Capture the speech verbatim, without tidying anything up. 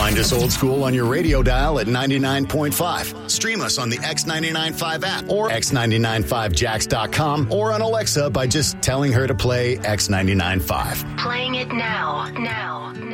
Find us old school on your radio dial at ninety-nine point five. Stream us on the X ninety-nine point five app or x ninety-nine five jacks dot com or on Alexa by just telling her to play X ninety-nine point five. Playing it now, now, now.